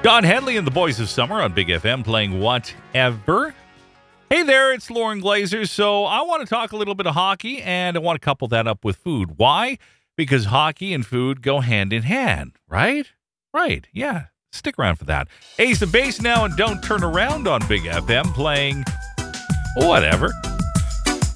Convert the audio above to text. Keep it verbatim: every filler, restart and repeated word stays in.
Don Henley and the Boys of Summer on Big F M playing Whatever. Hey there, it's Lauren Glazer. So I want to talk a little bit of hockey, and I want to couple that up with food. Why? Because hockey and food go hand in hand, right? Right, yeah. Stick around for that. Ace the Bass now and Don't Turn Around on Big F M playing Whatever.